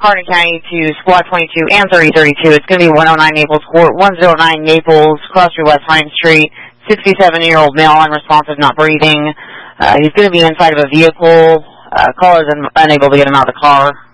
Hardin County to Squad 22 and 3032. It's going to be 109 Naples Court, 109 Naples, Cross Street West Pine Street, 67-year-old male, unresponsive, not breathing. He's going to be inside of a vehicle. Caller is unable to get him out of the car.